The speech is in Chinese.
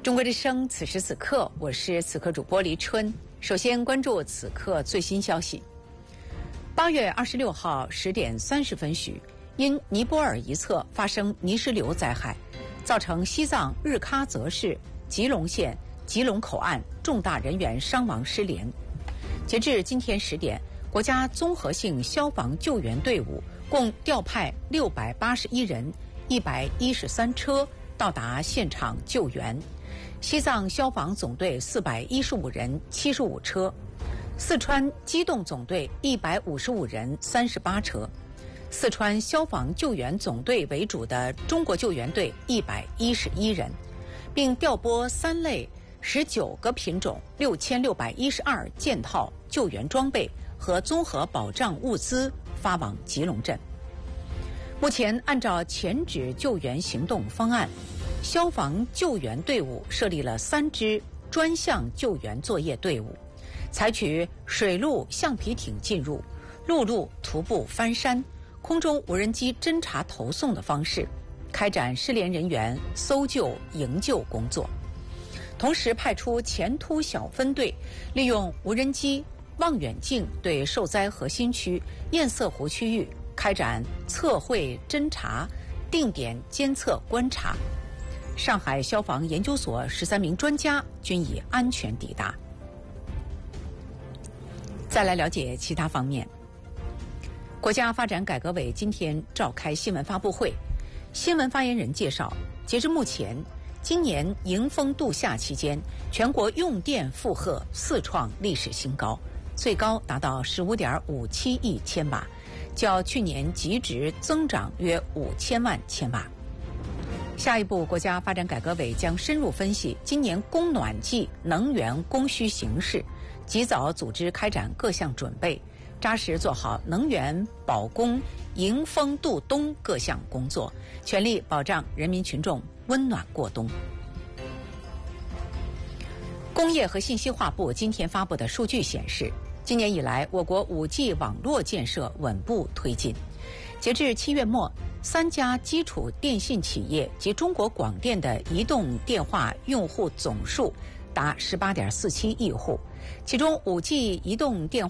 中国之声，此时此刻，我是此刻主播黎春。首先关注此刻最新消息。8月26号10点30分许，因尼泊尔一侧发生泥石流灾害，造成西藏日喀则市吉隆县吉隆口岸重大人员伤亡失联。截至今天10点，国家综合性消防救援队伍共调派681人、113车到达现场救援。西藏消防总队415人75车，四川机动总队155人38车，四川消防救援总队为主的中国救援队111人，并调拨3类19个品种6612件套救援装备和综合保障物资发往吉隆镇。目前按照前指救援行动方案，消防救援队伍设立了3支专项救援作业队伍，采取水陆橡皮艇进入、陆路徒步翻山、空中无人机侦察投送的方式，开展失联人员搜救营救工作。同时派出前突小分队，利用无人机、望远镜对受灾核心区、堰塞湖区域开展测绘侦察、定点监测观察。上海消防研究所13名专家均已安全抵达。再来了解其他方面。国家发展改革委今天召开新闻发布会，新闻发言人介绍，截至目前，今年迎风度夏期间，全国用电负荷4创历史新高，最高达到15.57亿千瓦，较去年极值增长约5000万千瓦。下一步，国家发展改革委将深入分析今年供暖季能源供需形势，及早组织开展各项准备，扎实做好能源保供、迎风度冬各项工作，全力保障人民群众温暖过冬。工业和信息化部今天发布的数据显示，今年以来，我国 5G 网络建设稳步推进。截至7月末，3家基础电信企业及中国广电的移动电话用户总数达18.47亿户，其中 5G 移动电话